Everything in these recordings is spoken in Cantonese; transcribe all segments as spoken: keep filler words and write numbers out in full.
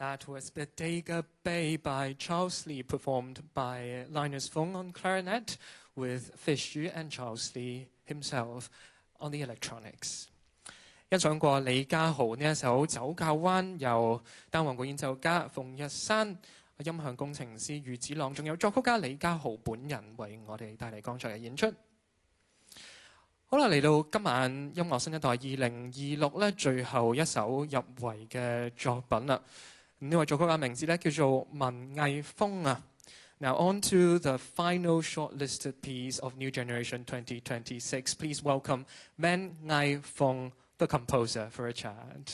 That was Bodega Bay by Charles Lee, performed by Linus Fung on clarinet, with Fish Yu and Charles Lee himself on the electronics. 欣賞過李家豪呢一首《走教灣》，由單簧管演奏家馮日山、音響工程師余子朗，仲有作曲家李家豪本人為我哋帶嚟剛才嘅演出。好啦，嚟到今晚音樂新一代二零二六咧最後一首入圍嘅作品啦。呢位作曲家名字咧叫做文藝峰啊。Now on to the final shortlisted piece of New Generation twenty twenty-six. Please welcome Man Ngai Fong, the composer, for a chat.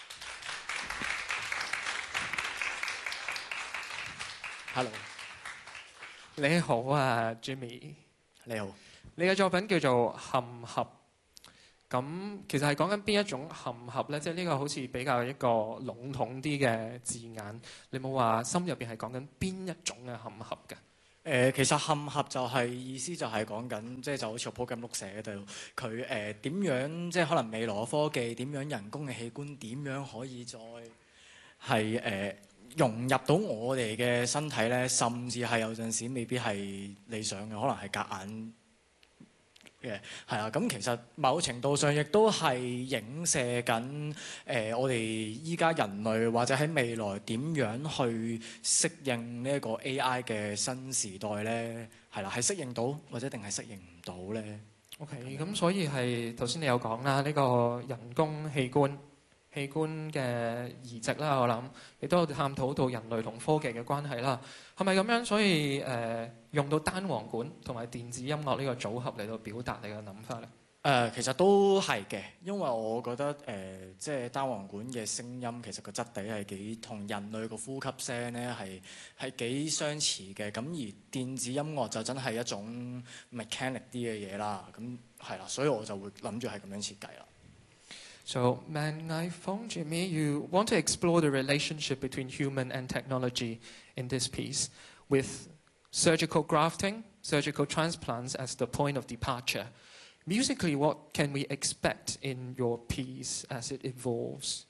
Hello， 你好啊 ，Jimmy。 你好。 你嘅作品叫做《嵌合》。咁其實係講緊邊一種嵌合咧？即係呢個好似比較一個籠統啲嘅字眼。你冇話心入邊係講緊邊一種嘅嵌合嘅？誒、 呃，其實嵌合就係、是、意思就係講緊，即係就好似我 program 錄寫度，佢誒點樣即係可能未來嘅科技點樣人工嘅器官點樣可以再係誒、呃、融入到我哋嘅身體咧，甚至係有陣時未必係理想嘅，可能係夾硬。嘅係啊，咁其實某程度上亦都係影射緊誒、呃、我哋依家人類或者喺未來點樣去適應呢一個 A I 嘅新時代咧，係啦，係適應到或者定係適應唔到咧 ？OK， 咁所以係頭先你有講啦，呢、這個人工器官器官嘅移植啦，我諗亦都有探討到人類同科技嘅關係啦。係咪咁樣？所以誒、呃、用到單簧管同埋電子音樂呢個組合嚟到表達你嘅諗法咧？誒、 呃，其實都係嘅，因為我覺得誒、呃，即係單簧管嘅聲音其實個質地係幾同人類個呼吸聲咧係係幾相似嘅。咁而電子音樂就真係一種 mechanic 啲嘅嘢啦。咁係啦，所以我就會諗住係咁樣設計啦。 So, Man Ngai Fong, Jimmy, you want to explore the relationship between human and technology in this piece, with surgical grafting, surgical transplants as the point of departure. Musically, what can we expect in your piece as it evolves?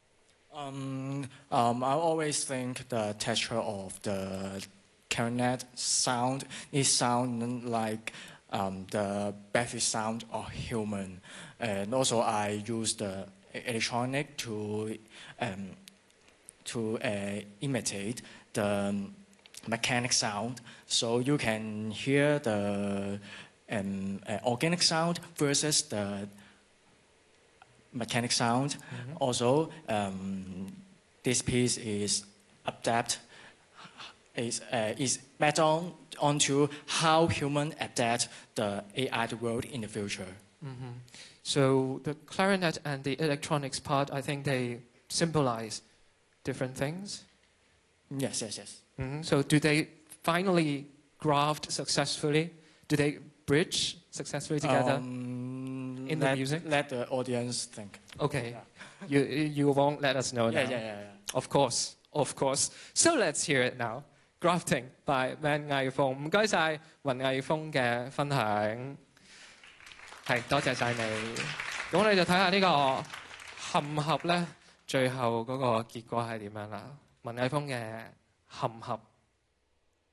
Um, um, I always think the texture of the clarinet sound is sound like um, the basic sound of human. And also, I use the electronic to um, to uh, imitate the mechanic sound, so you can hear the um, uh, organic sound versus the mechanic sound. Mm-hmm. Also, um, this piece is adapt is uh, is based on onto how human adapt the A I world in the future. Mm-hmm. So the clarinet and the electronics part, I think they symbolize different things. Yes, yes, yes. Mm-hmm. So do they finally graft successfully? Do they bridge successfully together um, in let, the music? Let the audience think. Okay. Yeah. you you won't let us know yeah, now. Yeah, yeah, yeah. Of course, of course. So let's hear it now. Grafting by Man Ngai Fong. 唔該晒文藝峰嘅分享。係，多謝晒你。咁我哋就睇下呢個嵌合咧，最後嗰個結果係點樣啦。文藝峰嘅嵌合。